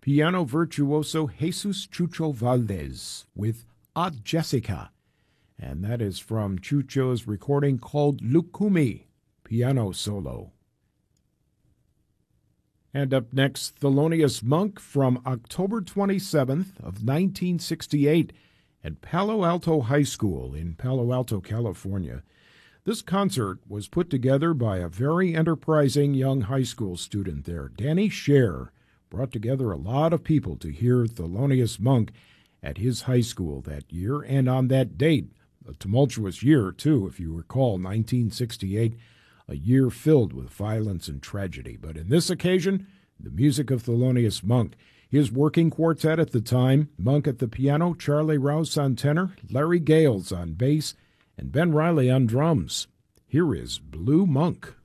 piano virtuoso Jesus Chucho Valdez with Odd Jessica. And that is from Chucho's recording called Lukumi, piano solo. And up next, Thelonious Monk from October 27th of 1968 at Palo Alto High School in Palo Alto, California. This concert was put together by a very enterprising young high school student there. Danny Scher brought together a lot of people to hear Thelonious Monk at his high school that year, and on that date, a tumultuous year, too, if you recall, 1968, a year filled with violence and tragedy. But in this occasion, the music of Thelonious Monk. His working quartet at the time, Monk at the piano, Charlie Rouse on tenor, Larry Gales on bass, and Ben Riley on drums. Here is Blue Monk.